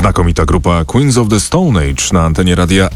Znakomita grupa Queens of the Stone Age na antenie radia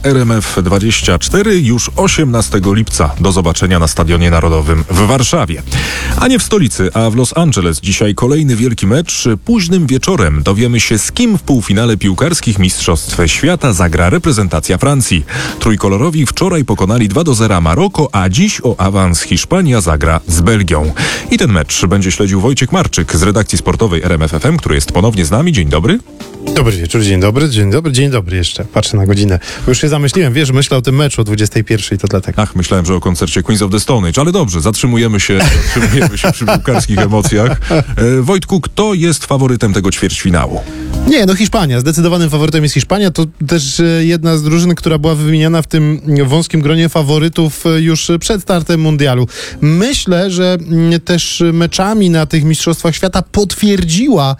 RMF24 już 18 lipca. Do zobaczenia na Stadionie Narodowym w Warszawie. A nie w stolicy, a w Los Angeles. Dzisiaj kolejny wielki mecz. Późnym wieczorem dowiemy się, z kim w półfinale piłkarskich Mistrzostw Świata zagra reprezentacja Francji. Trójkolorowi wczoraj pokonali 2-0 Maroko, a dziś o awans Hiszpania zagra z Belgią. I ten mecz będzie śledził Wojciech Marczyk z redakcji sportowej RMF FM, który jest ponownie z nami. Dzień dobry. Dobry wieczór, dzień dobry jeszcze. Patrzę na godzinę, bo już się zamyśliłem, myślę o tym meczu o 21, to dlatego. Ach, myślałem, że o koncercie Queens of the Stone Age, ale dobrze, zatrzymujemy się przy piłkarskich emocjach. Wojtku, kto jest faworytem tego ćwierćfinału? Hiszpania. Zdecydowanym faworytem jest Hiszpania. To też jedna z drużyn, która była wymieniana w tym wąskim gronie faworytów już przed startem mundialu. Myślę, że też meczami na tych Mistrzostwach Świata potwierdziła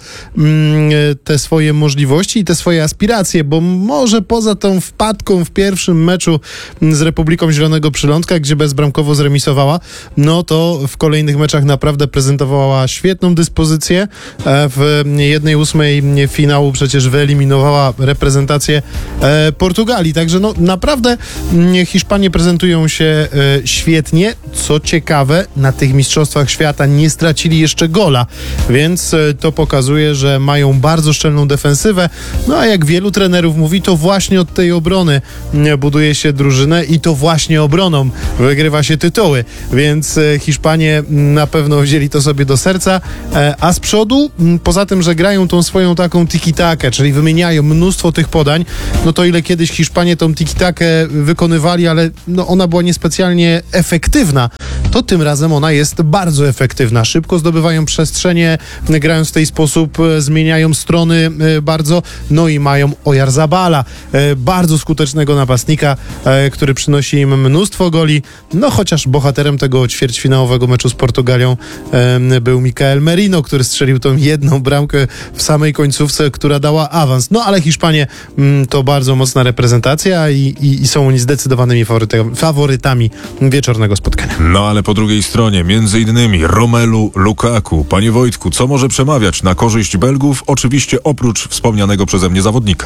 te swoje możliwości i te swoje aspiracje, bo może poza tą wpadką w pierwszym meczu z Republiką Zielonego Przylądka, gdzie bezbramkowo zremisowała, no to w kolejnych meczach naprawdę prezentowała świetną dyspozycję. W 1/8 finału przecież wyeliminowała reprezentację Portugalii. Także naprawdę Hiszpanie prezentują się świetnie. Co ciekawe, na tych Mistrzostwach Świata nie stracili jeszcze gola, więc to pokazuje, że mają bardzo szczelną defensywę. No a jak wielu trenerów mówi, to właśnie od tej obrony buduje się drużynę i to właśnie obroną wygrywa się tytuły. Więc Hiszpanie na pewno wzięli to sobie do serca. A z przodu, poza tym, że grają tą swoją taką tiki-takę, czyli wymieniają mnóstwo tych podań, no to ile kiedyś Hiszpanie tą tiki-takę wykonywali, ale ona była niespecjalnie efektywna, to tym razem ona jest bardzo efektywna. Szybko zdobywają przestrzenie, grając w ten sposób, zmieniają strony bardzo, i mają Oyarzabala, bardzo skutecznego napastnika, który przynosi im mnóstwo goli, chociaż bohaterem tego ćwierćfinałowego meczu z Portugalią był Mikael Merino, który strzelił tą jedną bramkę w samej końcówce, która dała awans. Ale Hiszpanie to bardzo mocna reprezentacja i są oni zdecydowanymi faworytami wieczornego spotkania. Ale po drugiej stronie między innymi Romelu Lukaku. Panie Wojtku, co może przemawiać na korzyść Belgów? Oczywiście oprócz wspomnianego przeze mnie zawodnika.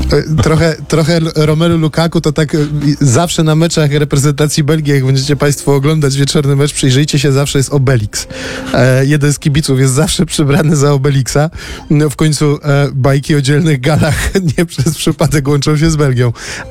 Trochę Romelu Lukaku to tak zawsze na meczach reprezentacji Belgii, jak będziecie Państwo oglądać wieczorny mecz, przyjrzyjcie się, zawsze jest Obelix. Jeden z kibiców jest zawsze przybrany za Obelixa. W końcu bajki o dzielnych galach nie przez przypadek łączą się z Belgią.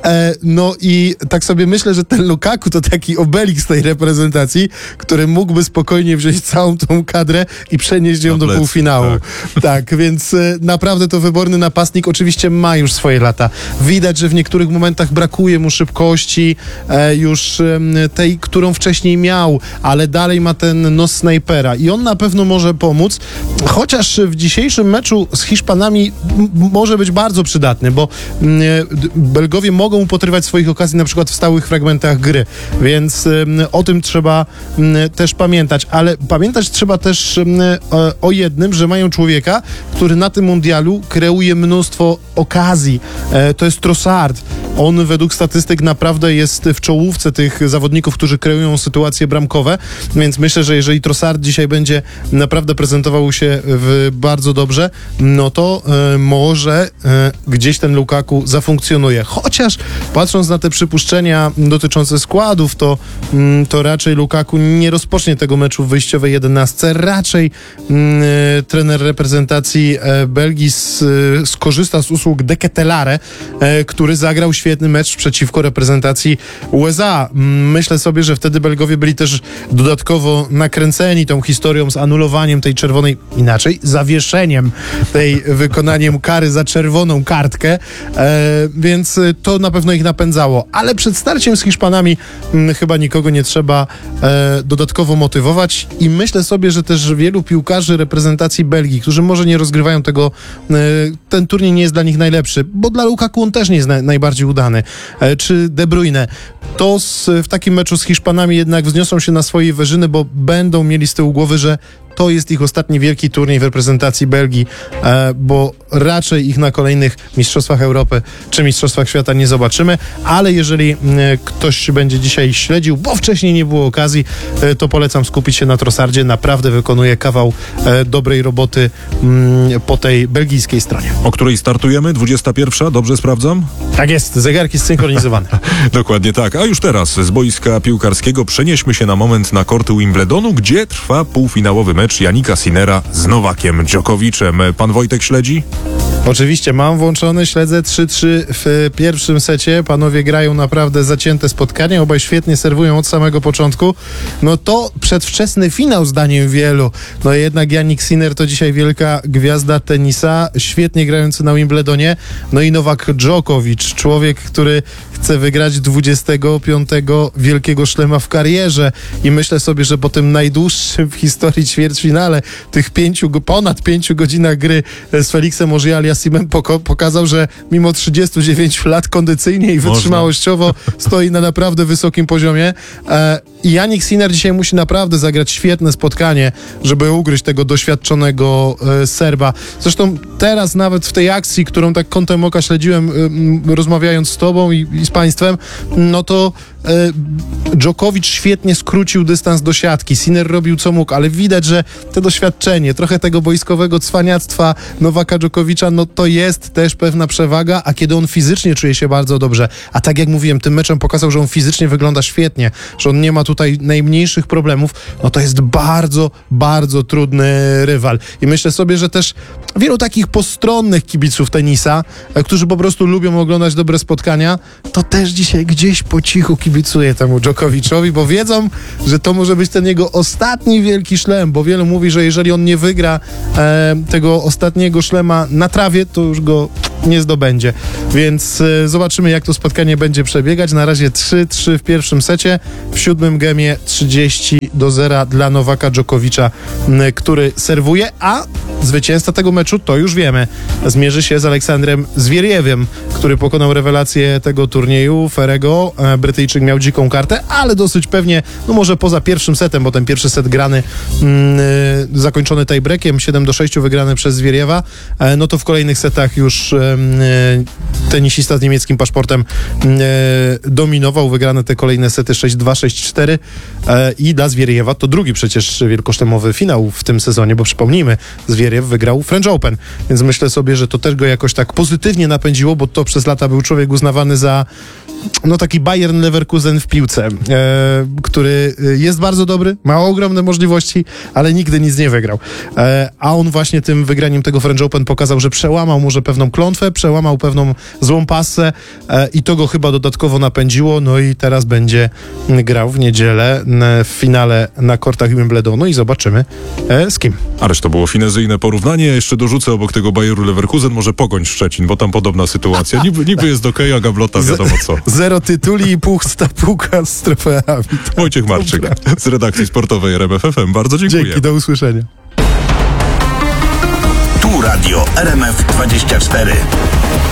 I tak sobie myślę, że ten Lukaku to taki Obelix tej reprezentacji, który mógłby spokojnie wziąć całą tą kadrę i przenieść ją do półfinału. Tak, więc naprawdę to wyborny napastnik. Oczywiście ma już swoje lata. Widać, że w niektórych momentach brakuje mu szybkości, już tej, którą wcześniej miał, ale dalej ma ten nos snajpera i on na pewno może pomóc, chociaż w dzisiejszym meczu z Hiszpanami może być bardzo przydatny, bo Belgowie mogą upatrywać swoich okazji na przykład w stałych fragmentach gry, więc o tym trzeba też pamiętać, ale pamiętać trzeba też o jednym, że mają człowieka, który na tym mundialu kreuje mnóstwo okazji. To jest Trossard. On według statystyk naprawdę jest w czołówce tych zawodników, którzy kreują sytuacje bramkowe, więc myślę, że jeżeli Trossard dzisiaj będzie naprawdę prezentował się bardzo dobrze, to może gdzieś ten Lukaku zafunkcjonuje. Chociaż patrząc na te przypuszczenia dotyczące składów, to raczej Lukaku nie rozpocznie tego meczu w wyjściowej 11. Raczej trener reprezentacji Belgii skorzysta z usług De Ketelaere, który zagrał świetny mecz przeciwko reprezentacji USA. Myślę sobie, że wtedy Belgowie byli też dodatkowo nakręceni tą historią z anulowaniem tej czerwonej, inaczej, zawieszeniem tej wykonaniem kary za czerwoną kartkę, więc to na pewno ich napędzało. Ale przed starciem z Hiszpanami chyba nikogo nie trzeba dodatkowo motywować i myślę sobie, że też wielu piłkarzy reprezentacji Belgii, którzy może nie rozgrywają tego, ten turniej nie jest dla nich najlepszy, bo dla Lukaku on też nie jest najbardziej udany, czy De Bruyne, to w takim meczu z Hiszpanami jednak wzniosą się na swoje wyżyny, bo będą mieli z tyłu głowy, że to jest ich ostatni wielki turniej w reprezentacji Belgii, bo raczej ich na kolejnych Mistrzostwach Europy czy Mistrzostwach Świata nie zobaczymy, ale jeżeli ktoś będzie dzisiaj śledził, bo wcześniej nie było okazji, to polecam skupić się na Trossardzie. Naprawdę wykonuje kawał dobrej roboty po tej belgijskiej stronie. O której startujemy? 21? Dobrze sprawdzam? Tak jest, zegarki zsynchronizowane. Dokładnie tak. A już teraz z boiska piłkarskiego przenieśmy się na moment na korty Wimbledonu, gdzie trwa półfinałowy mecz Jannika Sinnera z Nowakiem Dżokowiczem. Pan Wojtek śledzi? Oczywiście, mam włączone, śledzę 3-3 w pierwszym secie. Panowie grają naprawdę zacięte spotkanie, obaj świetnie serwują od samego początku. No to przedwczesny finał zdaniem wielu. No jednak Jannik Sinner to dzisiaj wielka gwiazda tenisa, świetnie grający na Wimbledonie. No i Nowak Dżokowicz, człowiek, który chce wygrać 25. wielkiego szlema w karierze i myślę sobie, że po tym najdłuższym w historii ćwierćfinale, tych ponad 5 godzinach gry z Felixem Auger-Aliassimem pokazał, że mimo 39 lat kondycyjnie i wytrzymałościowo stoi na naprawdę wysokim poziomie. I Jannik Sinner dzisiaj musi naprawdę zagrać świetne spotkanie, żeby ugryźć tego doświadczonego Serba. Zresztą teraz nawet w tej akcji, którą tak kątem oka śledziłem, rozmawiając z tobą i z państwem, no to Dżokowicz świetnie skrócił dystans do siatki. Sinner robił co mógł, ale widać, że to doświadczenie, trochę tego boiskowego cwaniactwa Nowaka Dżokowicza, no to jest też pewna przewaga, a kiedy on fizycznie czuje się bardzo dobrze, a tak jak mówiłem, tym meczem pokazał, że on fizycznie wygląda świetnie, że on nie ma tutaj najmniejszych problemów, no to jest bardzo, bardzo trudny rywal. I myślę sobie, że też wielu takich postronnych kibiców tenisa, którzy po prostu lubią oglądać dobre spotkania, to też dzisiaj gdzieś po cichu kibicuje temu Dżokowiczowi, bo wiedzą, że to może być ten jego ostatni wielki szlem, bo wielu mówi, że jeżeli on nie wygra tego ostatniego szlema na trawie, to już go nie zdobędzie. Więc zobaczymy, jak to spotkanie będzie przebiegać. Na razie 3-3 w pierwszym secie, w siódmym gemie 30-0 dla Nowaka Dżokowicza, który serwuje, a zwycięzca tego meczu, to już wiemy, zmierzy się z Aleksandrem Zwieriewem, który pokonał rewelację tego turnieju, Ferrego. Brytyjczyk miał dziką kartę, ale dosyć pewnie, no może poza pierwszym setem, bo ten pierwszy set grany, zakończony tiebreakiem, 7-6 wygrany przez Zwieriewa, no to w kolejnych setach już tenisista z niemieckim paszportem dominował, wygrane te kolejne sety 6-2, 6-4 i dla Zwieriewa to drugi przecież wielkoszlemowy finał w tym sezonie, bo przypomnijmy, Zwieriew wygrał French Open, więc myślę sobie, że to też go jakoś tak pozytywnie napędziło, bo to przez lata był człowiek uznawany za no taki Bayern Leverkusen w piłce, który jest bardzo dobry, ma ogromne możliwości, ale nigdy nic nie wygrał. A on właśnie tym wygraniem tego French Open pokazał, że przełamał może pewną klątwę, przełamał pewną złą passę i to go chyba dodatkowo napędziło, no i teraz będzie grał w niedzielę w finale na kortach Wimbledonu i zobaczymy z kim. Ależ to było finezyjne porównanie. Jeszcze dorzucę obok tego Bayeru Leverkusen może Pogoń Szczecin, bo tam podobna sytuacja. Niby jest okej, a gablota wiadomo co. 0 tytuli i pusta półka z trofeami. Wojciech Marczyk z redakcji sportowej RMF FM. Bardzo dziękuję. Dzięki, do usłyszenia. Tu radio RMF 24.